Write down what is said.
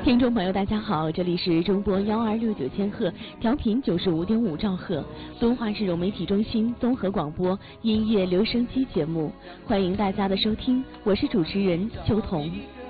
听众朋友，大家好，这里是中波1269千赫，调频95.5兆赫，敦化市融媒体中心综合广播音乐留声机节目，欢迎大家的收听，我是主持人秋彤。